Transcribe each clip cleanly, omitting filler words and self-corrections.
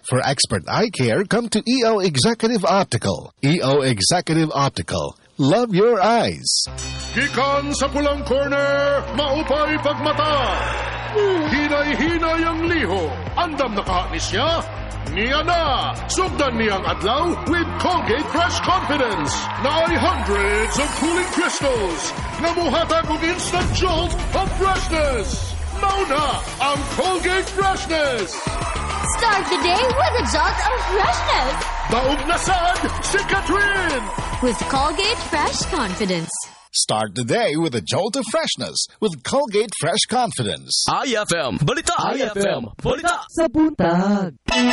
For expert eye care, come to EO Executive Optical. EO Executive Optical. Love your eyes. Gikan sa pulang corner, maupay pagmata. Hinay-hinay ang liho. Andam nakaanis niya. Niya na. Sugdan niyang adlaw with Colgate Fresh Confidence. Na ay hundreds of cooling crystals. Namuhatag og instant jolt of freshness. Mauna ang Colgate Freshness. Start the day with a jolt of freshness. Daog na sad si Catherine. With Colgate Fresh Confidence. Start the day with a jolt of freshness with Colgate Fresh Confidence. IFM Balita. IFM Balita sa buntag.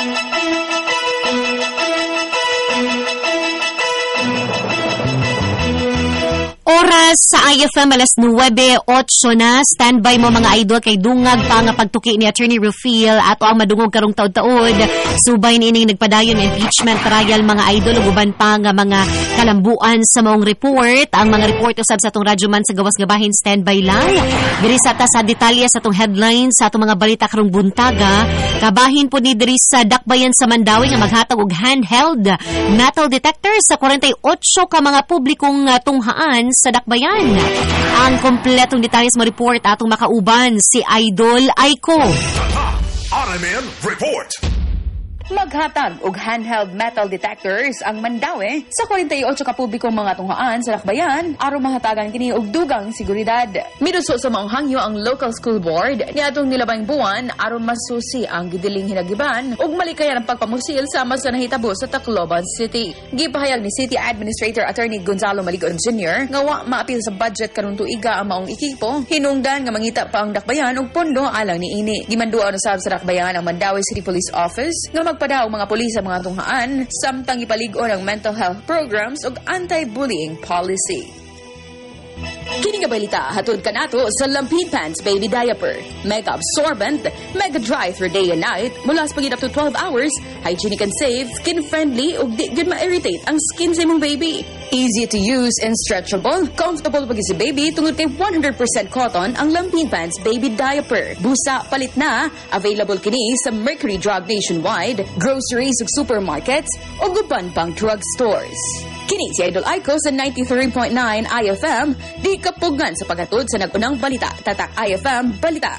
Oras sa IFM alas 9:08 na. Standby mo mga idol kay dungag pa nga pagtuki ni Attorney Rufil ato ang madungog karong taud-taud. Subay niining nagpadayon impeachment trial mga idol ug uban pa nga mga kalambuan sa maong report. Ang mga report usab sa atong radyo man sa gawas nga bahin standby lang. Diri sa ta sa detalye sa atong headlines sa atong mga balita karong buntaga. Kabahin po ni diri sa Dakbayan sa Mandawi nga maghatag og handheld metal detector sa 48 ka mga publikong tunghaan sa Dakbayan. Ang kompletong detalye mo report atong makauban si Idol Aiko. RMN Report. Maghatag og handheld metal detectors ang Mandawi sa 48 ka publikong mga tunghaan sa Dakbayan aron mahatagan kini og dugang seguridad. Miduso sa maong hangyo ang local school board niadtong nilabang buwan aron masusi ang gidiling hinagiban ug malikayan ang pagpamusil sama sa nahitabo sa Tacloban City. Gipahayag ni City Administrator Attorney Gonzalo Maligon Jr. nga wa maapil sa budget karon tuiga ang maong ekipo, hinungdan nga mangita pa ang Dakbayan og pondo alang niini. Gimanduan usab sa Dakbayan ang Mandawi City Police Office nga magpadaw mga pulis sa mga tunghaan samtang ipalig-on ang mental health programs ug anti-bullying policy. Kini nga balita hatod kanato sa Lampin Pants Baby Diaper. Mega absorbent, mega dry for day and night, mula sa pagid up to 12 hours, hygienic and safe, skin-friendly ug di gyud ma-irritate ang skin sa imong baby. Easy to use and stretchable, comfortable pag si baby tungod kay 100% cotton ang Lampin Pants Baby Diaper. Busa palit na, available kini sa Mercury Drug nationwide, groceries ug supermarkets ug uban pang drugstores. Kini si Idol Aiko sa 93.9 IFM, di kapugan sa paghatod sa nagunang balita. Tatak IFM Balita.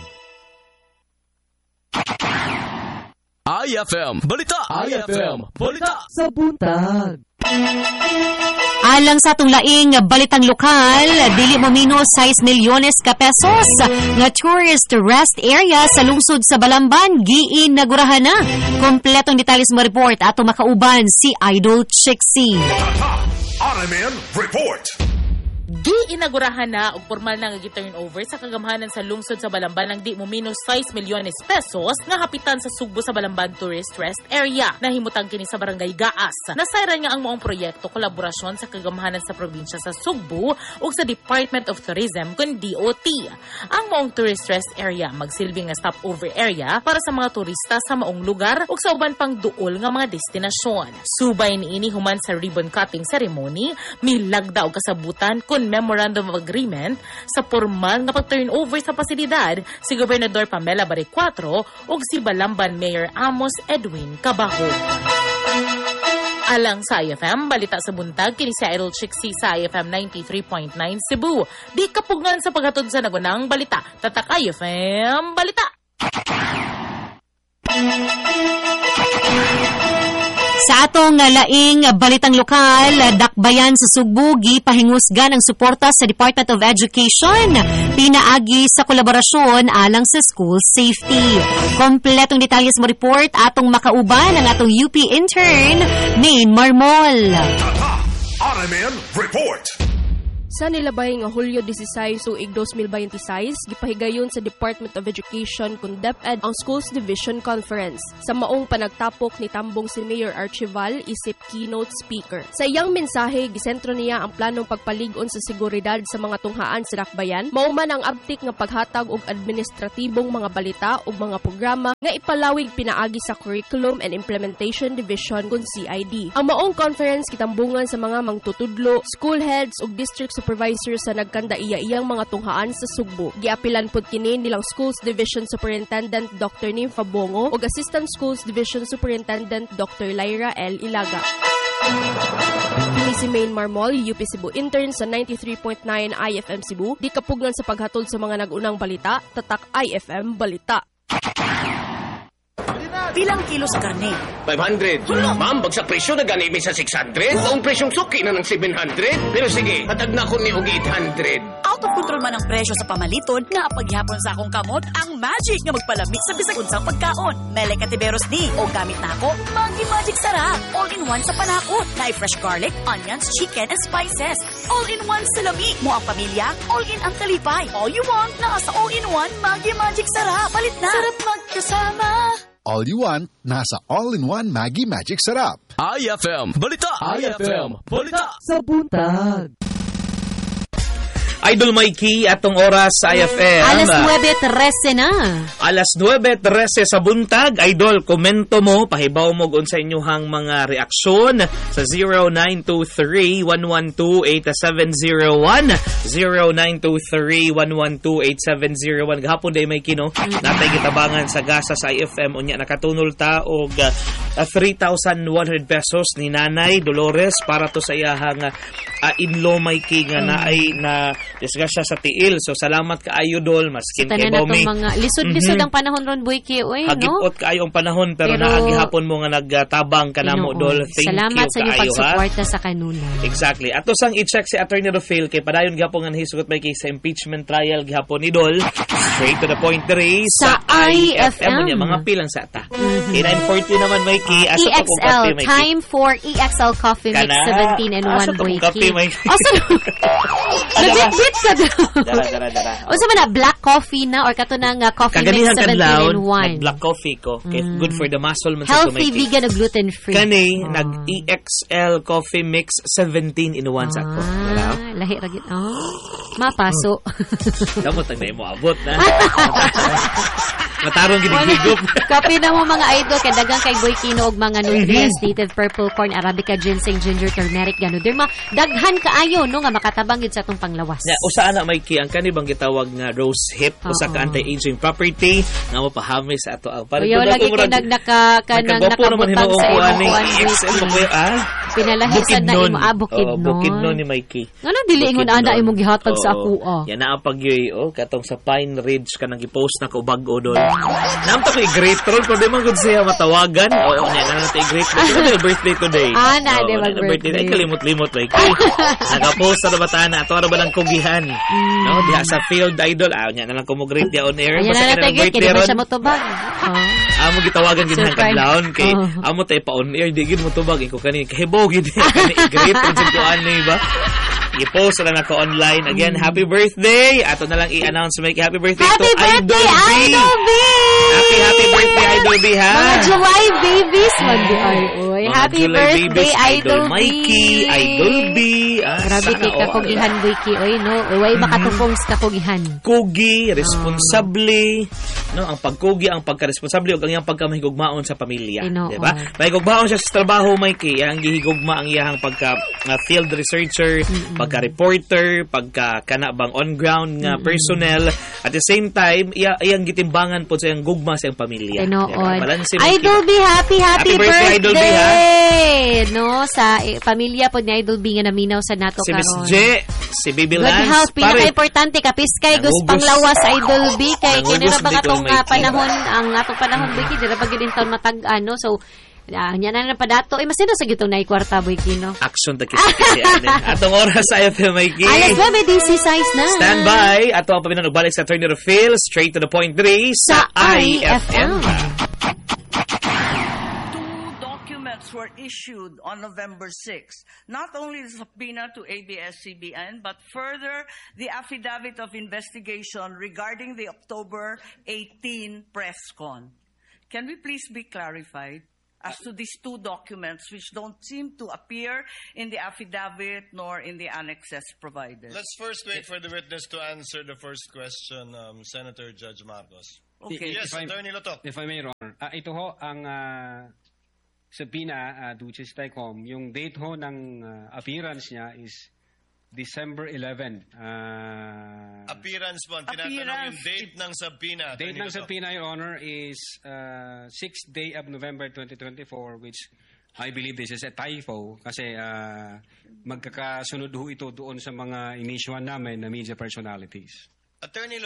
IFM Balita. IFM Balita sa buntag. Alang sa atong laing balitang lokal, dili mo minus 6 milyones ka pesos nga tourist rest area sa lungsod sa Balamban giinagurahan na. Kompletong detalye mo report ato makauban si Idol Chixie. RMN Report. Giinagurahan na og formal na nga gi-turnover sa kagamhanan sa lungsod sa Balamban ng di mo minus 6 milyones pesos nga hapitan sa Sugbo sa Balamban Tourist Rest Area. Nahimutang kini sa Barangay Gaas. Nasayran nga ang moong proyekto kolaborasyon sa kagamhanan sa probinsya sa Sugbo ug sa Department of Tourism kun DOT. Ang moong Tourist Rest Area magsilbi nga stopover area para sa mga turista sa maong lugar ug sa uban pang duol nga mga destinasyon. Subay niini human sa ribbon cutting ceremony, milagda og kasabutan kun Memorandum of Agreement sa formal nga pag-turnover sa pasilidad si Gobernador Pamela Baricuatro ug si Balamban Mayor Amos Edwin Cabajo. Alang sa IFM, balita sa buntag, kini si Idol Chixie sa IFM 93.9 Cebu. Di kapugan sa paghatod sa nagunang balita. Tatak IFM Balita! Sa atong laing balitang lokal, Dakbayan sa Sugbo gipahingusgan ang suporta sa Department of Education pinaagi sa kolaborasyon alang sa school safety. Kompletong detalye mo report atong makauban ang atong UP intern Maine Marmol. RMN Report. Sa nilabay nga Hulyo 16 tuig 2026, gipahigayon sa Department of Education kun DepEd ang Schools Division Conference. Sa maong panagtapok ni tambong si Mayor Archival isip keynote speaker. Sa iyang mensahe, gisentro niya ang planong pagpalig-on sa seguridad sa mga tunghaan sa Dakbayan, mao man ang abtik nga paghatag og administratibong mga balita ug mga programa nga ipalawig pinaagi sa Curriculum and Implementation Division kun CID. Ang maong conference kitambungan sa mga mangtutudlo, school heads ug district supervisor sa nagkanda iyang mga tunghaan sa Sugbo. Giapilan pud kini nilang Schools Division Superintendent Dr. Nympha Bongo ug Assistant Schools Division Superintendent Dr. Lyra L. Ilaga. Kini si Main Marmol, UP Cebu intern sa 93.9 IFM Cebu, di kapugnan sa paghatod sa mga nagunang balita, tatak IFM Balita. Pilang kilo sa karne? 500. Ma'am, bagsak presyo na gani sa 600. Ang presyong suki na ng 700. Pero sige, hatag na ko ni og 800. Out of control man ang presyo sa pamaliton nga paghihapon sa akong kamot ang magic nga magpalamig sa bisag unsang pagkaon. Mele Katiberos ni o gamit na ako Magic Sarap. All-in-one sa panakot. Na fresh garlic, onions, chicken, and spices. All-in-one sa lami. Mo ang pamilya, all-in ang kalipay. All you want na sa all-in-one Magic Sarap. Palit na. Sarap magkasama. All you want, nasa all-in-one Maggie Magic Sarap. IFM Balita! IFM Balita! Sa buntag. Idol Mikey, atong oras sa IFM. Alas 9:13 na. Alas 9:13 sa buntag. Idol, komento mo, pahibaw mo sa inyuhang mga reaksyon sa 0923-112-8701. 0923-112-8701. Gahapon day Mikey, no? Natay gitabangan sa gasa sa IFM. Unya, nakatunol ta og 3,100 pesos ni Nanay Dolores para to sa iyahang in-law Mikey nga naay na disgrasya sa tiil. So salamat kaayo Dol, maskin kay Bawmi. Mga lisod-lisod ang panahon ron Boyki, oy, no? Hagipot kaayo ang panahon pero naagihapon mo nga nagtabang kanamo Dol. Thank salamat you sa inyong kaayo, pagsuporta sa kanuna. Exactly. Ato sang i-check si Attorney Rufil kay padayon gihapon nga hisugot may kay sa impeachment trial gihapon ni Dol. Straight to the point diri sa IFM. Unya mga pilang sa ta. 9:40 naman may kay asa pa kung kape may time for EXL coffee mix 17 and 1 Boyki. Asa Labit ka daw. Dara. O sa na black coffee na or kato na nga coffee mix 17 and 1. Black coffee ko. Okay, good for the muscle man sa healthy, vegan, and gluten free. Kani nag EXL coffee mix 17 in 1 sa ko. Lahi ra gid. Mapaso. Damo tag na mo abot na. Matarong gidigigop. Kape na mo mga idol kay dagang kay Boy Kino og mga nutrients, native purple corn, arabica, ginseng, ginger, turmeric, ganoderma. Daghan kaayo no nga makatabang gid sa atong panglawas. Usa ana may ki ang kani bang gitawag nga rose hip usa ka anti-aging property nga mapahamis sa ato ang Uyaw lagi kay kanang nakabutang sa imo pinalahisan na imo Bukidnon ni Mikey. Ngano dili ingon ana imong gihatag sa ako Yan na pag katong sa Pine Ridge kanang gi-post na ko bag-o Dol. Namta ko i-great troll pero di man gud siya matawagan. Oo, nya na natin i-great troll. Birthday today. Na di mag-birthday. Ay kalimot-limot Mikey. Naka-post sa batahan na ato ra ba lang kugihan. No, diha sa field idol. Nya na lang ko mo greet dia on air. Basta ka birthday ron. Siya mo tubag. Amo gitawagan gid nang kadlawon kay amo tay pa on air di gid mo tubag ko kani kahibaw gid kani i-greet jud ko ani ba. I-post na nako online. Again, happy birthday! Ato na lang i-announce may happy birthday to Idol B! Happy birthday, Idol B, ha? Mga July babies, oy. Happy birthday, Idol Mikey, Idol B. Grabe kay kakugihan, Boyki, oy, no? Uway makatupong sa kakugihan. Kugi, responsable, no? Ang pagkugi, ang pagka-responsable, ug ang iyang pagkamahigugmaon sa pamilya. Diba? Mahigugmaon siya sa trabaho, Mikey. Ang gihigugma ang iyang pagka-field researcher, pagka-reporter, pagka-kanabang on-ground nga personnel. At the same time, iyang gitimbangan po sa iyang gugma sa iyang pamilya. Idol B, happy birthday! Idol B, ha? No, sa pamilya po ni Idol B nga naminaw sa nato karon. Si Miss J, si Baby Lance. Good health, pinaka-importante, kapiskay, gus panglawas, Idol B, kay kinira ba katong panahon, ang atong panahon, B, dira ba gid taon matag-ano, so, nya na padato mas sino sa gitong nay kwarta Boy Kino. Action ta kisi atong oras sa IFM Mikey. Alas 9:16 na. Stand by ato ang paminanog balik sa Attorney Rufil straight to the point 3 sa IFM. Were issued on November 6. Not only the subpoena to ABS-CBN, but further the affidavit of investigation regarding the October 18 press con. Can we please be clarified as to these two documents which don't seem to appear in the affidavit nor in the annexes provided? Let's first wait for the witness to answer the first question, Senator Judge Marcos. Okay. Yes, Attorney Loto. If I may, Your Honor. Ito ho ang subpoena, Duces Tecom. Yung date ho ng appearance niya is December 11. Appearance po. Ang tinatanong yung date ng subpoena. Date ng subpoena, Your Honor, is 6th day of November 2024, which I believe this is a typo kasi magkakasunod ho ito doon sa mga inisyuhan namin na media personalities. Attorney